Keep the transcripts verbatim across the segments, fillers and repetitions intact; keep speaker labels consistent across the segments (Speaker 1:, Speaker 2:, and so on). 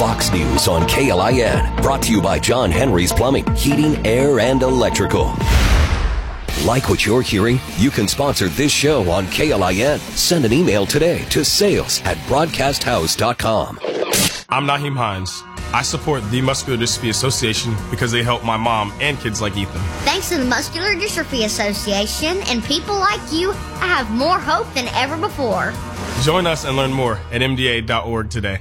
Speaker 1: Fox News on K L I N. Brought to you by John Henry's Plumbing, Heating, Air, and Electrical. Like what you're hearing? You can sponsor this show on K L I N. Send an email today to sales at broadcast house dot com.
Speaker 2: I'm Naheem Hines. I support the Muscular Dystrophy Association because they help my mom and kids like Ethan.
Speaker 3: Thanks to the Muscular Dystrophy Association and people like you, I have more hope than ever before.
Speaker 2: Join us and learn more at M D A dot org today.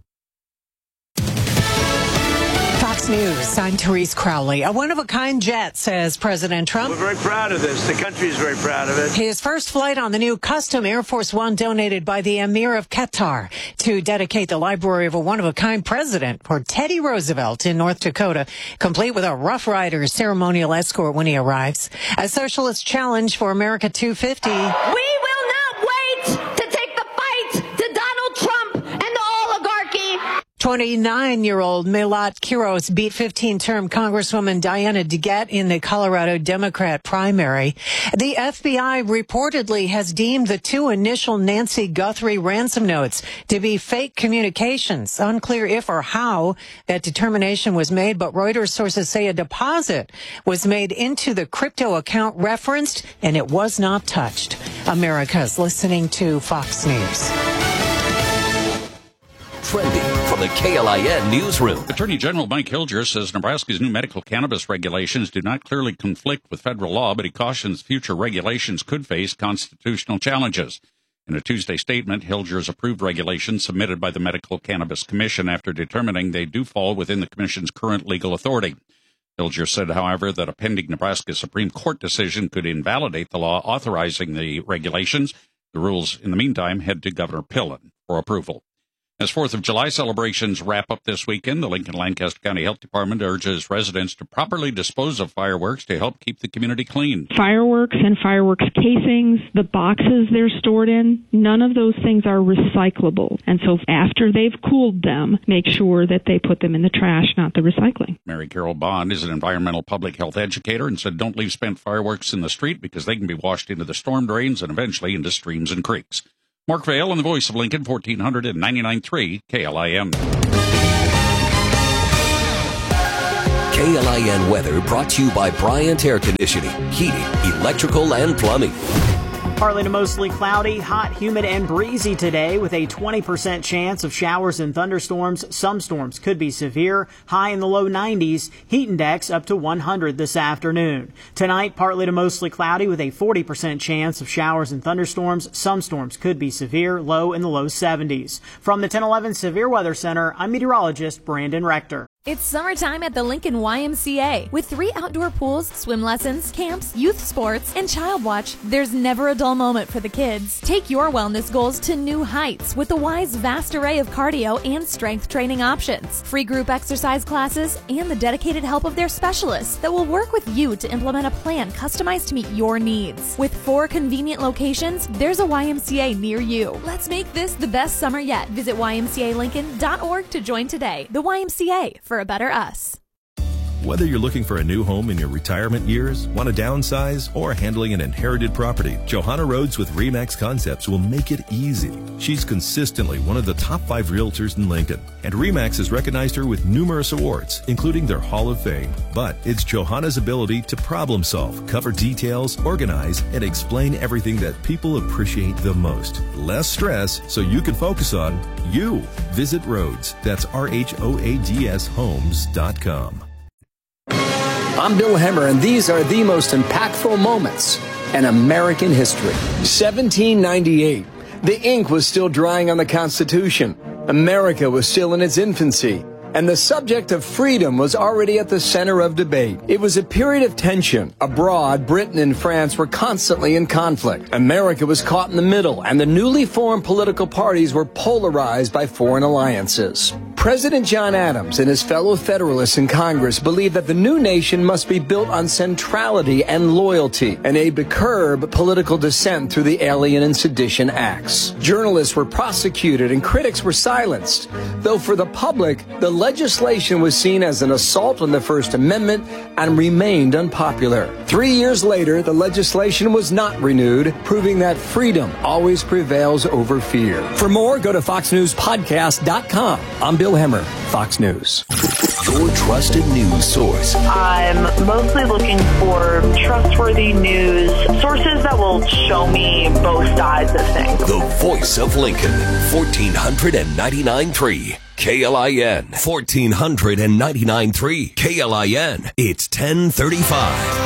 Speaker 4: Fox News, I'm Therese Crowley. A one-of-a-kind jet, says President Trump.
Speaker 5: We're very proud of this. The country is very proud of it.
Speaker 4: His first flight on the new custom Air Force One donated by the Emir of Qatar to dedicate the library of a one-of-a-kind president for Teddy Roosevelt in North Dakota, complete with a Rough Riders ceremonial escort when he arrives. A socialist challenge for America two fifty.
Speaker 6: We will not wait to take the fight to Donald Trump and the oligarchy.
Speaker 4: twenty-nine-year-old Milat Kiros beat fifteen-term Congresswoman Diana DeGette in the Colorado Democrat primary. The F B I reportedly has deemed the two initial Nancy Guthrie ransom notes to be fake communications. Unclear if or how that determination was made, but Reuters sources say a deposit was made into the crypto account referenced, and it was not touched. America's listening to Fox News.
Speaker 1: Trending from the K L I N newsroom.
Speaker 7: Attorney General Mike Hilger says Nebraska's new medical cannabis regulations do not clearly conflict with federal law, but he cautions future regulations could face constitutional challenges. In a Tuesday statement, Hilger's approved regulations submitted by the Medical Cannabis Commission after determining they do fall within the Commission's current legal authority. Hilger said, however, that a pending Nebraska Supreme Court decision could invalidate the law authorizing the regulations. The rules, in the meantime, head to Governor Pillen for approval. As fourth of July celebrations wrap up this weekend, the Lincoln-Lancaster County Health Department urges residents to properly dispose of fireworks to help keep the community clean.
Speaker 8: Fireworks and fireworks casings, the boxes they're stored in, none of those things are recyclable. And so after they've cooled them, make sure that they put them in the trash, not the recycling.
Speaker 7: Mary Carol Bond is an environmental public health educator and said don't leave spent fireworks in the street because they can be washed into the storm drains and eventually into streams and creeks. Mark Vale on the Voice of Lincoln, fourteen ninety-nine point three K L I N.
Speaker 1: K L I N weather brought to you by Bryant Air Conditioning, Heating, Electrical, and Plumbing.
Speaker 9: Partly to mostly cloudy, hot, humid, and breezy today with a twenty percent chance of showers and thunderstorms. Some storms could be severe, high in the low nineties, heat index up to one hundred this afternoon. Tonight, partly to mostly cloudy with a forty percent chance of showers and thunderstorms. Some storms could be severe, low in the low seventies. From the ten eleven Severe Weather Center, I'm meteorologist Brandon Rector.
Speaker 10: It's summertime at the Lincoln Y M C A. With three outdoor pools, swim lessons, camps, youth sports, and child watch, there's never a dull moment for the kids. Take your wellness goals to new heights with the Y's vast array of cardio and strength training options, free group exercise classes, and the dedicated help of their specialists that will work with you to implement a plan customized to meet your needs. With four convenient locations, there's a Y M C A near you. Let's make this the best summer yet. Visit Y M C A Lincoln dot org to join today. The Y M C A for a better us.
Speaker 11: Whether you're looking for a new home in your retirement years, want to downsize, or handling an inherited property, Johanna Rhodes with RE/MAX Concepts will make it easy. She's consistently one of the top five realtors in Lincoln, and RE/MAX has recognized her with numerous awards, including their Hall of Fame. But it's Johanna's ability to problem solve, cover details, organize, and explain everything that people appreciate the most. Less stress so you can focus on you. Visit Rhodes. That's R H O A D S homes dot com.
Speaker 12: I'm Bill Hemmer, and these are the most impactful moments in American history. seventeen ninety-eight. The ink was still drying on the Constitution. America was still in its infancy. And the subject of freedom was already at the center of debate. It was a period of tension. Abroad, Britain and France were constantly in conflict. America was caught in the middle, and the newly formed political parties were polarized by foreign alliances. President John Adams and his fellow Federalists in Congress believed that the new nation must be built on centrality and loyalty, and aimed to curb political dissent through the Alien and Sedition Acts. Journalists were prosecuted and critics were silenced, though for the public, the legislation was seen as an assault on the First Amendment and remained unpopular. Three years later, the legislation was not renewed, proving that freedom always prevails over fear. For more, go to fox news podcast dot com. I'm Bill Hemmer, Fox News.
Speaker 1: Your trusted news source.
Speaker 13: I'm mostly looking for trustworthy news sources that will show me both sides of things.
Speaker 1: The voice of Lincoln, fourteen ninety-nine point three K L I N. fourteen ninety-nine point three K L I N. It's ten thirty-five.